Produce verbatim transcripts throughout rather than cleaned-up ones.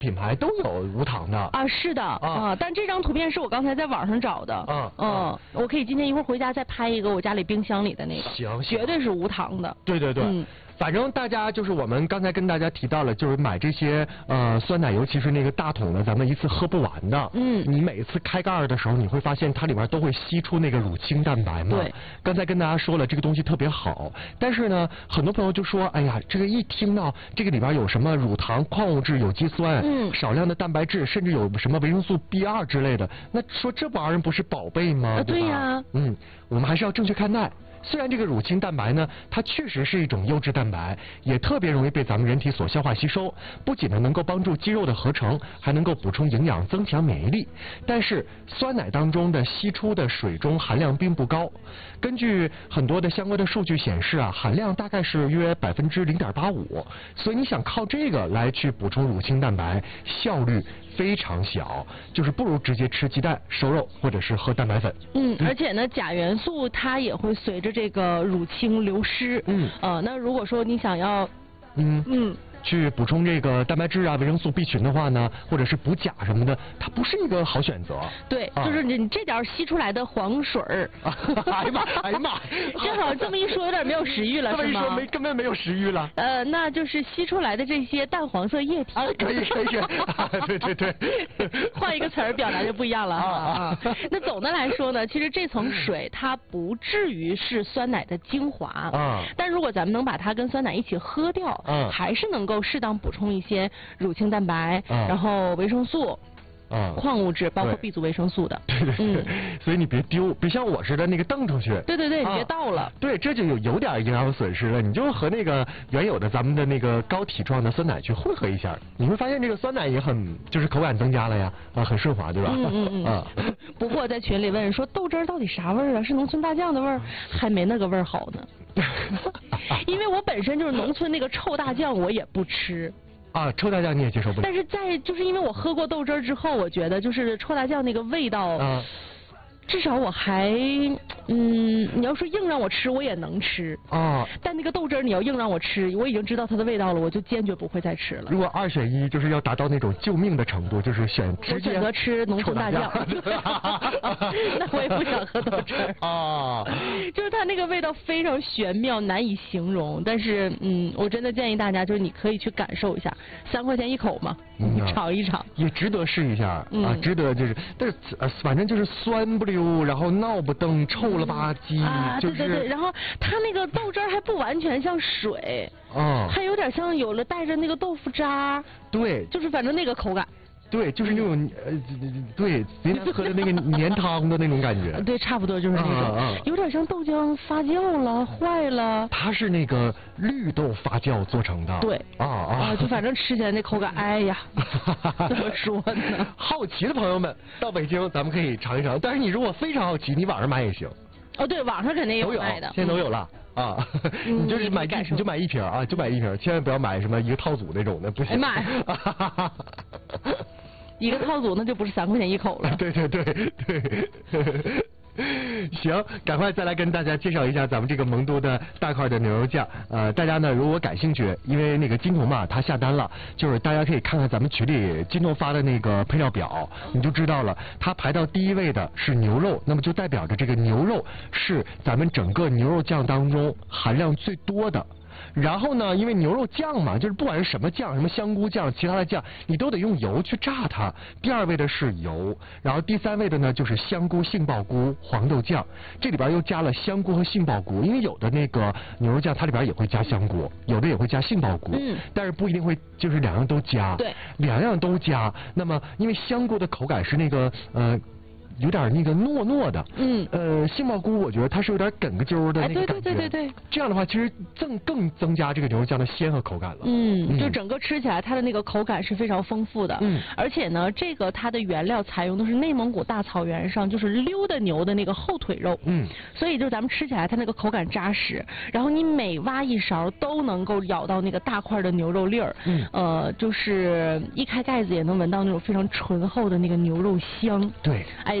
品牌都有无糖的啊，是的啊, 啊，但这张图片是我刚才在网上找的， 啊， 嗯、啊，我可以今天一会儿回家再拍一个我家里冰箱里的那个， 行， 绝对是无糖的。 对对对，嗯。反正大家就是我们刚才跟大家提到了，就是买这些呃酸奶，尤其是那个大桶的，咱们一次喝不完的。嗯。你每次开盖的时候，你会发现它里面都会吸出那个乳清蛋白嘛。 对。 刚才跟大家说了，这个东西特别好，但是呢，很多朋友就说，哎呀，这个一听到这个里边有什么乳糖、矿物质、有机酸，嗯，少量的蛋白质，甚至有什么维生素 B 二 之类的，那说这玩意儿不是宝贝吗？ 啊， 对呀、啊。 嗯，我们还是要正确看待。虽然这个乳清蛋白呢，它确实是一种优质蛋白，也特别容易被咱们人体所消化吸收，不仅呢能够帮助肌肉的合成，还能够补充营养、增强免疫力。但是酸奶当中的析出的水中含量并不高，根据很多的相关的数据显示啊，含量大概是约百分之零点八五，所以你想靠这个来去补充乳清蛋白，效率非常小，就是不如直接吃鸡蛋、瘦肉或者是喝蛋白粉。 嗯，而且呢，钾元素它也会随着这个乳清流失。嗯，呃，那如果说你想要， 嗯嗯。去补充这个蛋白质啊、维生素 B 群的话呢，或者是补钾什么的，它不是一个好选择。 对，啊、就是你这点吸出来的黄水儿。 哎呀妈，哎呀妈！ 正好这么一说，有点没有食欲了， 是吗？这么一说，没根本没有食欲了。 呃，那就是吸出来的这些淡黄色液体。 啊，可以可以，啊、对对对。 换一个词儿表达就不一样了哈啊。那总的来说呢，其实这层水它不至于是酸奶的精华啊，但如果咱们能把它跟酸奶一起喝掉，嗯，还是能够。够适当补充一些乳清蛋白，嗯、然后维生素。啊，矿物质包括 B 族维生素的， 对对对，嗯、所以你别丢，别像我似的那个蹬出去。 对对对，啊、你别倒了。 对，这就有有点营养损失了。你就和那个原有的咱们的那个高体状的酸奶去混合一下，你会发现这个酸奶也很就是口感增加了呀，啊，很顺滑，对吧？ 嗯嗯嗯。啊，不过在群里问说豆汁儿到底啥味儿啊？是农村大酱的味儿，还没那个味儿好呢。因为我本身就是农村那个臭大酱，我也不吃。 啊，臭大酱你也接受不了？ 但是在就是因为我喝过豆汁儿之后，我觉得就是臭大酱那个味道，啊、至少我还嗯，你要说硬让我吃，我也能吃啊。但那个豆汁儿你要硬让我吃，我已经知道它的味道了，我就坚决不会再吃了。 如果二选一，就是要达到那种救命的程度，就是选直接选择吃农村大酱。那我也不想喝豆汁儿啊。就是它那个味道非常玄妙，难以形容。但是嗯，我真的建议大家，就是你可以去感受一下，三块钱一口嘛，嗯、你尝一尝， 也值得试一下、 嗯、 啊，值得就是，但是呃，反正就是酸不溜，然后闹不登，臭了吧唧、嗯、 啊， 就是、 对对对，然后它那个豆汁儿还不完全像水啊，还有点像有了带着那个豆腐渣， 对， 就是反正那个口感。 对，就是那种呃，对，别人喝的那个黏汤的那种感觉。 对，差不多就是那种，啊啊、有点像豆浆发酵了、坏了。 它是那个绿豆发酵做成的。 对。 啊啊啊！就反正吃起来那口感，哎呀，怎么说呢？ 好奇的朋友们到北京，咱们可以尝一尝。但是你如果非常好奇，你网上买也行。 哦，对，网上肯定有卖的， 现在都有了。啊， 嗯、 你就是买一，你就买一瓶啊，就买一瓶，千万不要买什么一个套组那种的，不行。 哎妈呀！一个套组那就不是三块钱一口了。 对对对对。行，赶快再来跟大家介绍一下咱们这个蒙都的大块的牛肉酱。呃，大家呢如果感兴趣，因为那个金童嘛，他下单了，就是大家可以看看咱们群里金童发的那个配料表，你就知道了。他排到第一位的是牛肉，那么就代表着这个牛肉是咱们整个牛肉酱当中含量最多的。然后呢，因为牛肉酱嘛，就是不管是什么酱，什么香菇酱、其他的酱，你都得用油去炸它。第二位的是油，然后第三位的呢就是香菇、杏鲍菇、黄豆酱，这里边又加了香菇和杏鲍菇，因为有的那个牛肉酱它里边也会加香菇，有的也会加杏鲍菇，嗯，但是不一定会就是两样都加， 对， 两样都加。那么因为香菇的口感是那个呃。有点那个糯糯的，嗯，呃，杏鲍菇我觉得它是有点梗个揪的那个感觉， 哎，对对对对对， 这样的话其实增更增加这个牛肉酱的鲜和口感了， 嗯，嗯就整个吃起来它的那个口感是非常丰富的，嗯，而且呢，这个它的原料采用的是内蒙古大草原上就是溜的牛的那个后腿肉，嗯，所以就是咱们吃起来它那个口感扎实，然后你每挖一勺都能够咬到那个大块的牛肉粒儿，嗯，呃，就是一开盖子也能闻到那种非常醇厚的那个牛肉香， 对， 哎。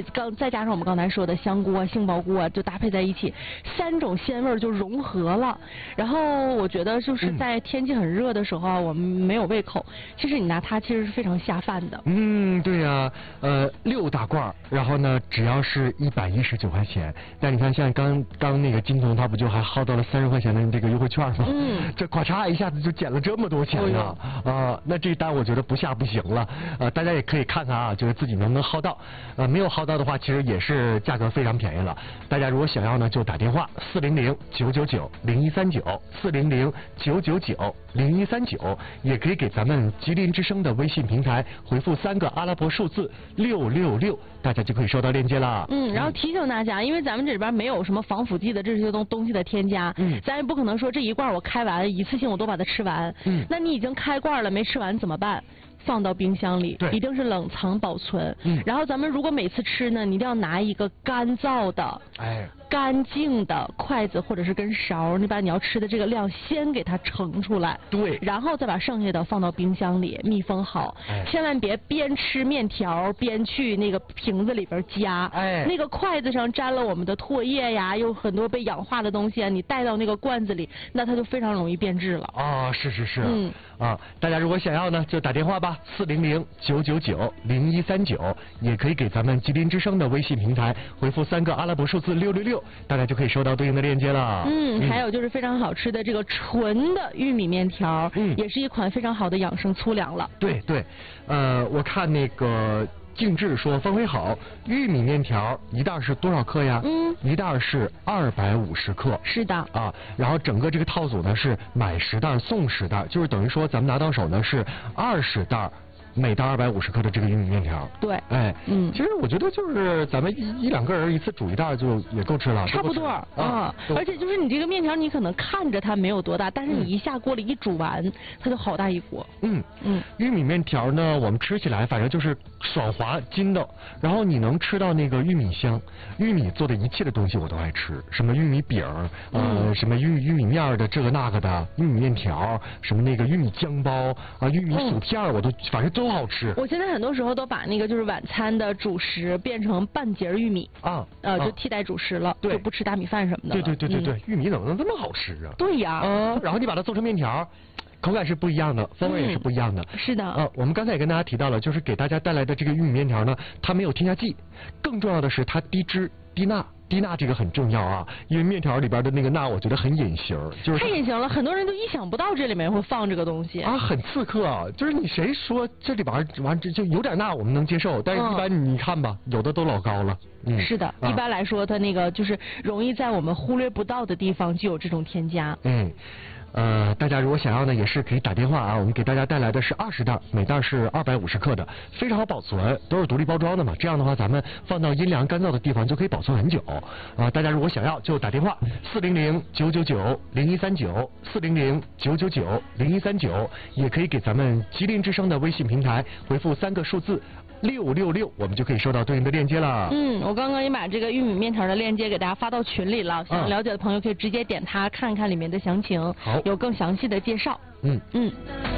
对，刚再加上我们刚才说的香菇啊、杏鲍菇啊，就搭配在一起，三种鲜味就融合了。然后我觉得就是在天气很热的时候啊，我们没有胃口，其实你拿它其实是非常下饭的。 嗯，对呀、啊，呃，六大罐，然后呢，只要是一百一十九块钱。但你看，现在刚刚那个金童他不就还薅到了三十块钱的这个优惠券吗？嗯，这咔嚓一下子就减了这么多钱呢、啊！啊、呃，那这单我觉得不下不行了。呃，大家也可以看看啊，就是自己能不能薅到。呃，没有薅到的话，其实也是价格非常便宜了。大家如果想要呢，就打电话四零零九九九零一三九四零零九九九零一三九，也可以给咱们吉林之声的微信平台回复三个阿拉伯数字六六六，大家就可以收到链接了。 嗯，然后提醒大家，因为咱们这里边没有什么防腐剂的这些东东西的添加，嗯，咱也不可能说这一罐我开完一次性我都把它吃完，嗯，那你已经开罐了没吃完怎么办？放到冰箱里，一定是冷藏保存。嗯，然后咱们如果每次吃呢，你一定要拿一个干燥的，哎，干净的筷子或者是根勺，你把你要吃的这个量先给它盛出来， 对， 然后再把剩下的放到冰箱里密封好，哎，千万别边吃面条边去那个瓶子里边夹，哎，那个筷子上沾了我们的唾液呀，有很多被氧化的东西啊，你带到那个罐子里，那它就非常容易变质了。 啊，是是是，嗯，啊，大家如果想要呢，就打电话吧。四零零九九九零一三九，也可以给咱们吉林之声的微信平台回复三个阿拉伯数字六六六，大家就可以收到对应的链接了。 嗯，还有就是非常好吃的这个纯的玉米面条，嗯，也是一款非常好的养生粗粮了。 对对，呃，我看那个静志说风味好，玉米面条一袋是多少克呀？嗯，一袋是二百五十克。 是的。 啊，然后整个这个套组呢是买十袋送十袋，就是等于说咱们拿到手呢是二十袋。每袋二百五十克的这个玉米面条， 对， 哎，嗯，其实我觉得就是咱们一一两个人一次煮一袋就也够吃了， 差不多啊、嗯。而且就是你这个面条，你可能看着它没有多大，但是你一下锅里一煮完，它就好大一锅。 嗯嗯，玉米面条呢，我们吃起来反正就是爽滑筋道，然后你能吃到那个玉米香。玉米做的一切的东西我都爱吃，什么玉米饼，呃，嗯、什么玉玉米面的这个那个的，玉米面条，什么那个玉米浆包啊，玉米薯片，我都反正都。都好吃。 我现在很多时候都把那个就是晚餐的主食变成半截玉米啊，呃，就替代主食了，就不吃大米饭什么的。 对对对对对，玉米怎么能这么好吃啊？ 对呀， 嗯，然后你把它做成面条，口感是不一样的，风味也是不一样的。 是的。 呃，我们刚才也跟大家提到了，就是给大家带来的这个玉米面条呢，它没有添加剂，更重要的是它低脂低钠。低钠这个很重要啊，因为面条里边的那个钠，我觉得很隐形，就是太隐形了，很多人都意想不到这里面会放这个东西啊，很刺客啊。就是你谁说这里边完这就有点钠我们能接受，但是一般你看吧，有的都老高了。 嗯，是的，一般来说它那个就是容易在我们忽略不到的地方就有这种添加。 嗯。呃，大家如果想要呢，也是可以打电话啊。我们给大家带来的是二十袋，每袋是二百五十克的，非常好保存，都是独立包装的嘛。这样的话，咱们放到阴凉干燥的地方就可以保存很久啊。大家如果想要，就打电话四零零九九九零一三九四零零九九九零一三九，也可以给咱们吉林之声的微信平台回复三个数字。六六六，我们就可以收到对应的链接了。 嗯，我刚刚也把这个玉米面条的链接给大家发到群里了，想了解的朋友可以直接点它看看里面的详情，好，有更详细的介绍。嗯嗯。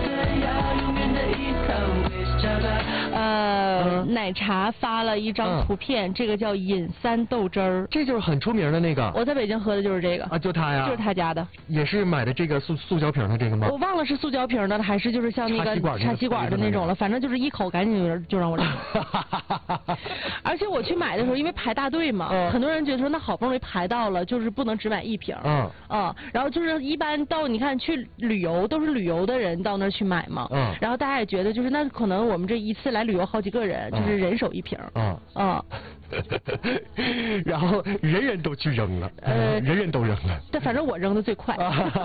呃，奶茶发了一张图片，嗯、这个叫尹三豆汁儿， 这就是很出名的那个。 我在北京喝的就是这个啊，就他呀， 就是他家的。 也是买的这个塑塑胶瓶的这个吗？ 我忘了是塑胶瓶的还是就是像那个插吸管的那种了，反正就是一口赶紧就就让我吃。而且我去买的时候，因为排大队嘛，嗯、很多人觉得说那好不容易排到了，就是不能只买一瓶。嗯啊，然后就是一般到你看去旅游都是旅游的人到那儿去买嘛。嗯。然后大家也觉得就是那可能我们这一次来旅游好几个人，就是人手一瓶。嗯嗯。 然后人人都去扔了，呃，人人都扔了。 但反正我扔的最快。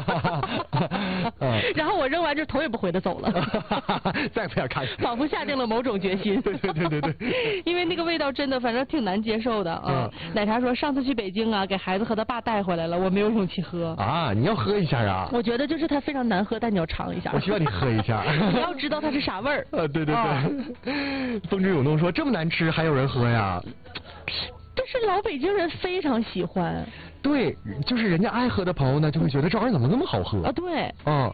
然后我扔完就头也不回的走了。 再也不想看。 仿佛下定了某种决心。 对对对对对。 因为那个味道真的，反正挺难接受的啊。奶茶说上次去北京啊，给孩子和他爸带回来了，我没有勇气喝。 啊，你要喝一下啊。 我觉得就是它非常难喝，但你要尝一下。 我希望你喝一下。 你要知道它是啥味儿。 啊，对对对。风之涌动说这么难吃还有人喝呀？ 但是老北京人非常喜欢。 对，就是人家爱喝的朋友呢，就会觉得这玩意儿怎么那么好喝啊？对。 嗯，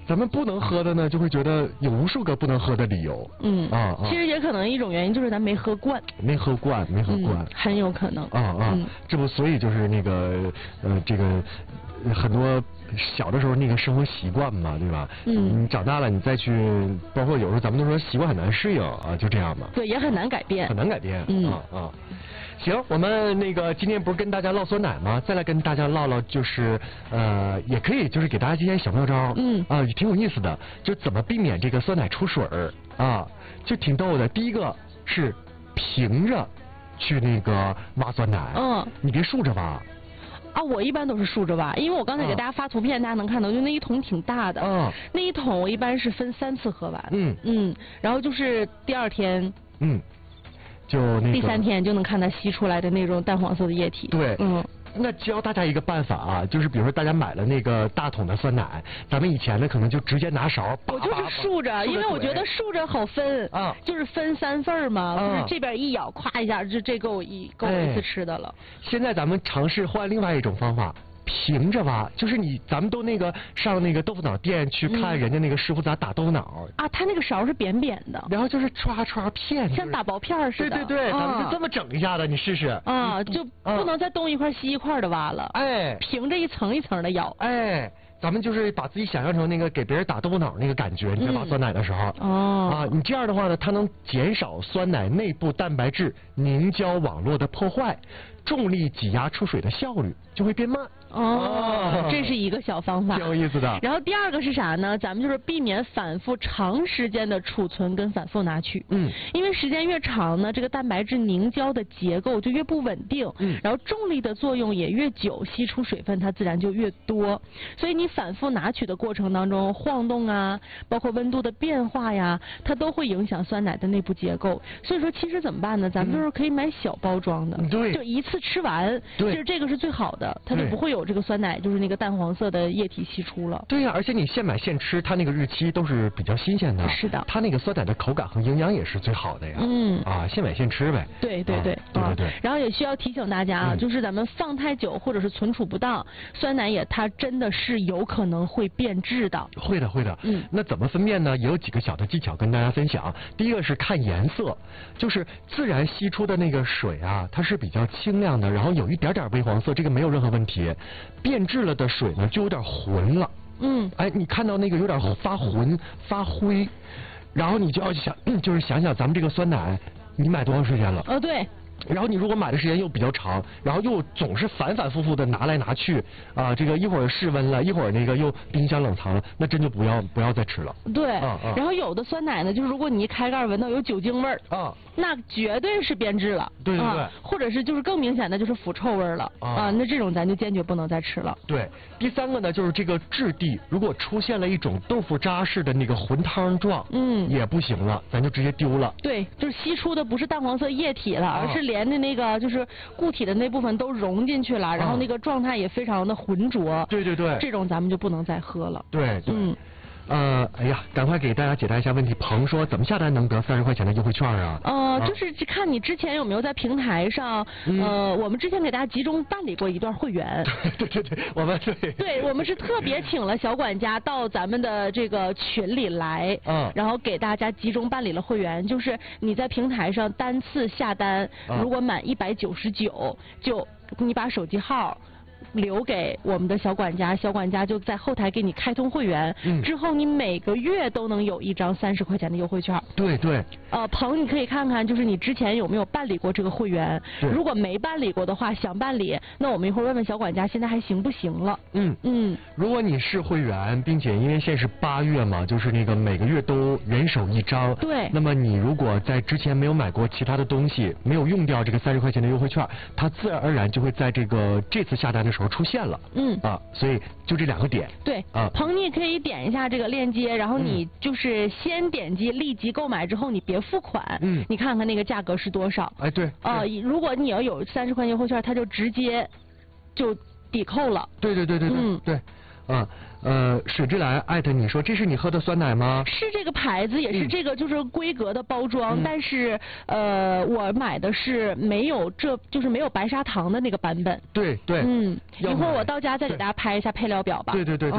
咱们不能喝的呢，就会觉得有无数个不能喝的理由。 嗯啊啊，其实也可能一种原因就是咱没喝惯。 没喝惯，没喝惯， 嗯、很有可能。 啊啊，嗯、这不，所以就是那个呃，这个很多小的时候那个生活习惯嘛，对吧？嗯。你长大了，你再去，包括有时候咱们都说习惯很难适应啊，就这样嘛。 对，也很难改变。 很难改变。 嗯啊啊。行，我们那个今天不是跟大家唠酸奶吗？再来跟大家唠唠，就是呃，也可以就是给大家一些小妙招，嗯啊，也挺有意思的，就怎么避免这个酸奶出水儿啊，就挺逗的。第一个是平着去那个挖酸奶，嗯，你别竖着挖。 啊，我一般都是竖着挖，因为我刚才给大家发图片，大家能看到，就那一桶挺大的，嗯，那一桶我一般是分三次喝完，嗯嗯，然后就是第二天， 嗯。就那个第三天就能看它吸出来的那种淡黄色的液体。 对，嗯，那教大家一个办法啊，就是比如说大家买了那个大桶的酸奶，咱们以前呢可能就直接拿勺， 我就是竖着，因为我觉得竖着好分啊，就是分三份嘛，就是这边一咬，咵一下就这够一够一次吃的了。 现在咱们尝试换另外一种方法。平着挖，就是你，咱们都那个上那个豆腐脑店去看人家那个师傅咋打豆腐脑、 嗯、啊，他那个勺是扁扁的， 然后就是歘歘片， 像打薄片似的。对对对，咱们就这么整一下的，你试试。 啊，就不能再东一块西一块的挖了。哎，平着一层一层的舀。 哎。咱们就是把自己想象成那个给别人打豆腐脑那个感觉，你在挖酸奶的时候，哦，啊，你这样的话呢，它能减少酸奶内部蛋白质凝胶网络的破坏，重力挤压出水的效率就会变慢。 哦，这是一个小方法， 挺有意思的。 然后第二个是啥呢？咱们就是避免反复长时间的储存跟反复拿取。嗯，因为时间越长呢，这个蛋白质凝胶的结构就越不稳定。嗯，然后重力的作用也越久，吸出水分它自然就越多。所以你反复拿取的过程当中，晃动啊，包括温度的变化呀，它都会影响酸奶的内部结构。所以说，其实怎么办呢？咱们就是可以买小包装的， 对， 就一次吃完。对，其实这个是最好的，它就不会有这个酸奶就是那个淡黄色的液体析出了。 对呀、啊，而且你现买现吃，它那个日期都是比较新鲜的。 是的。 它那个酸奶的口感和营养也是最好的呀。嗯。啊，现买现吃呗。 对对对。 啊、对对对、啊。 然后也需要提醒大家啊，嗯、就是咱们放太久或者是存储不当，酸奶液它真的是有可能会变质的。 会的会的。嗯。那怎么分辨呢？也有几个小的技巧跟大家分享。第一个是看颜色，就是自然析出的那个水啊，它是比较清亮的，然后有一点点微黄色，这个没有任何问题。变质了的水呢，就有点浑了。嗯。哎，你看到那个有点发浑、发灰，然后你就要想，就是想想咱们这个酸奶，你买多长时间了？ 哦，对。 然后你如果买的时间又比较长，然后又总是反反复复的拿来拿去啊，这个一会儿室温了，一会儿那个又冰箱冷藏了，那真就不要不要再吃了。 对，啊啊、然后有的酸奶呢，就是如果你一开盖闻到有酒精味儿啊，那绝对是变质了。 对对对、 啊，或者是就是更明显的就是腐臭味了啊, 啊，那这种咱就坚决不能再吃了。 对，第三个呢就是这个质地，如果出现了一种豆腐渣式的那个浑汤状，嗯，也不行了，咱就直接丢了。 对，就是吸出的不是淡黄色液体了，啊、而是连的那个就是固体的那部分都融进去了，啊、然后那个状态也非常的浑浊。 对对对， 这种咱们就不能再喝了。 对对。嗯。呃，哎呀，赶快给大家解答一下问题。鹏说，怎么下单能得三十块钱的优惠券啊？ 呃，就是看你之前有没有在平台上，嗯、呃，我们之前给大家集中办理过一段会员。 对对对，我们对。 对，我们是特别请了小管家到咱们的这个群里来，嗯，然后给大家集中办理了会员。就是你在平台上单次下单，嗯、如果满一百九十九，就你把手机号留给我们的小管家，小管家就在后台给你开通会员，嗯、之后你每个月都能有一张三十块钱的优惠券。 对对。 呃，鹏，你可以看看，就是你之前有没有办理过这个会员？如果没办理过的话，想办理，那我们一会儿问问小管家，现在还行不行了？嗯嗯。如果你是会员，并且因为现在是八月嘛，就是那个每个月都人手一张。 对。 那么你如果在之前没有买过其他的东西，没有用掉这个三十块钱的优惠券，它自然而然就会在这个这次下单的时候出现了。嗯啊，所以就这两个点。 对啊，鹏，你也可以点一下这个链接，然后你就是先点击立即购买之后，你别付款。嗯，你看看那个价格是多少？ 哎，对。 啊，如果你要有三十块钱优惠券，它就直接就抵扣了。 对对对对对。嗯，对。啊，呃，水之蓝艾特你说这是你喝的酸奶吗？ 是这个牌子，也是这个就是规格的包装，嗯、但是呃，我买的是没有这就是没有白砂糖的那个版本。 对对。 嗯，一会儿我到家再给大家拍一下配料表吧。 对对对对对。哦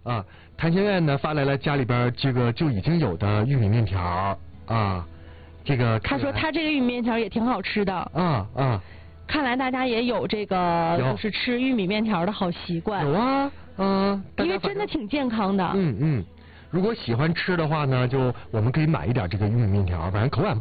啊，谭先院呢发来了家里边这个就已经有的玉米面条啊，这个他说他这个玉米面条也挺好吃的。 啊啊， 看来大家也有这个就是吃玉米面条的好习惯。 有啊，嗯， 因为真的挺健康的。 嗯嗯，如果喜欢吃的话呢，就我们可以买一点这个玉米面条，反正口感。